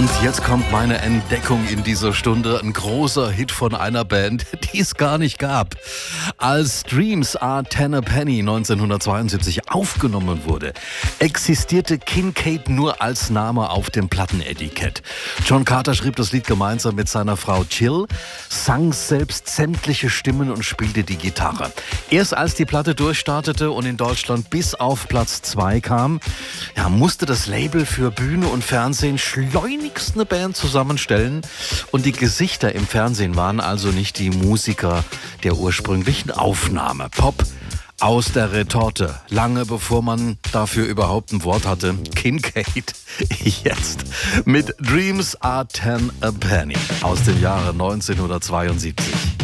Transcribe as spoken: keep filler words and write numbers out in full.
Und jetzt kommt meine Entdeckung in dieser Stunde. Ein großer Hit von einer Band, die es gar nicht gab. Als Dreams Are Ten a Penny neunzehnhundertzweiundsiebzig aufgenommen wurde, existierte Kincaid nur als Name auf dem Plattenetikett. John Carter schrieb das Lied gemeinsam mit seiner Frau Jill, sang selbst sämtliche Stimmen und spielte die Gitarre. Erst als die Platte durchstartete und in Deutschland bis auf Platz zwei kam, ja, musste das Label für Bühne und Fernsehen schleunigst eine Band zusammenstellen. Und die Gesichter im Fernsehen waren also nicht die Musiker der ursprünglichen Aufnahme. Pop aus der Retorte, lange bevor man dafür überhaupt ein Wort hatte. Kincaid jetzt mit Dreams Are Ten a Penny aus dem Jahre neunzehnhundertzweiundsiebzig.